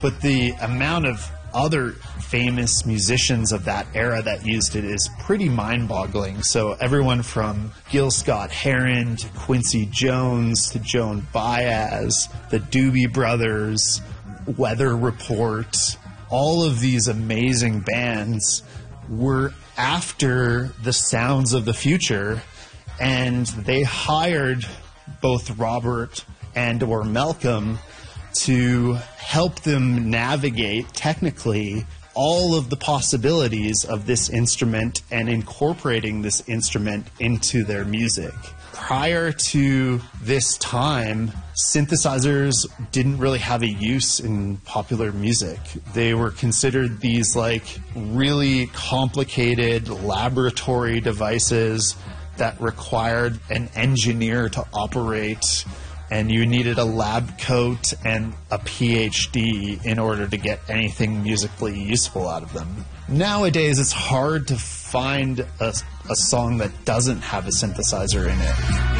But the amount of other famous musicians of that era that used it is pretty mind-boggling. So everyone from Gil Scott-Heron to Quincy Jones to Joan Baez, the Doobie Brothers, Weather Report, all of these amazing bands were after the sounds of the future, and they hired both Robert and or Malcolm to help them navigate technically all of the possibilities of this instrument and incorporating this instrument into their music. Prior to this time, synthesizers didn't really have a use in popular music. They were considered these like really complicated laboratory devices that required an engineer to operate, and you needed a lab coat and a PhD in order to get anything musically useful out of them. Nowadays, it's hard to find a song that doesn't have a synthesizer in it.